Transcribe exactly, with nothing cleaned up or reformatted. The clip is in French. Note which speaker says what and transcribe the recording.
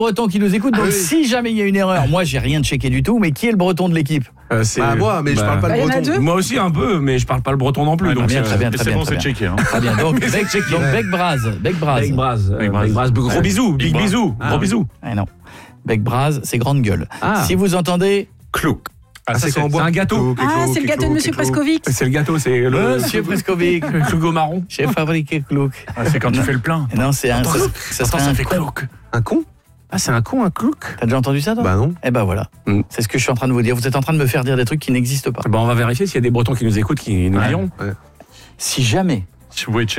Speaker 1: Breton qui nous écoute, donc
Speaker 2: Ah oui.
Speaker 1: si jamais il y a une erreur, moi j'ai rien checké du tout, mais qui est le breton de l'équipe?
Speaker 3: Euh, c'est
Speaker 2: Bah, moi, mais je
Speaker 3: bah,
Speaker 2: parle pas
Speaker 4: Bah,
Speaker 2: le
Speaker 4: il y en a
Speaker 2: breton.
Speaker 4: deux.
Speaker 3: Moi aussi un peu, mais je parle pas le breton non plus.
Speaker 1: Ah,
Speaker 3: donc
Speaker 1: bien,
Speaker 3: c'est-
Speaker 1: très bien,
Speaker 5: Mais
Speaker 1: très
Speaker 5: c'est
Speaker 1: bien,
Speaker 5: bon,
Speaker 1: très
Speaker 5: c'est
Speaker 1: bien.
Speaker 5: checké. Hein.
Speaker 1: Très bien, donc Bec, donc Bec Braz, Bec Braz.
Speaker 3: Bec Braz, euh,
Speaker 5: Bec Braz.
Speaker 3: Bec Braz, gros
Speaker 5: Ouais.
Speaker 3: bisous,
Speaker 5: Big
Speaker 3: big
Speaker 5: Braz.
Speaker 3: bisous,
Speaker 5: Ah,
Speaker 3: gros
Speaker 5: oui.
Speaker 3: bisous.
Speaker 1: Eh non, Bec Braz, c'est grande gueule.
Speaker 3: Ah.
Speaker 1: Si vous entendez
Speaker 5: Clouk. Ah,
Speaker 2: Ah,
Speaker 5: ça,
Speaker 2: c'est quand on
Speaker 3: c'est
Speaker 2: boit
Speaker 3: un gâteau.
Speaker 4: Ah, c'est le gâteau de Monsieur Prescovic.
Speaker 3: C'est le gâteau, c'est le
Speaker 1: Monsieur Prescovic,
Speaker 3: le Clougo marron.
Speaker 1: j'ai fabriqué Clouk.
Speaker 5: Ah, c'est quand tu fais le plein.
Speaker 1: Non, c'est un. Ça, ça serait un con.
Speaker 5: clouk.
Speaker 2: Un con?
Speaker 3: Ah, c'est un con, un clouc.
Speaker 1: T'as déjà entendu ça, toi?
Speaker 2: Bah non.
Speaker 1: Eh ben voilà,
Speaker 3: Mm.
Speaker 1: c'est ce que je suis en train de vous dire. Vous êtes en train de me faire dire des trucs qui n'existent pas.
Speaker 3: Bon, on va vérifier s'il y a des Bretons qui nous écoutent, qui nous
Speaker 5: Ouais.
Speaker 3: diront.
Speaker 1: Si jamais
Speaker 5: Si vous pouvez checker.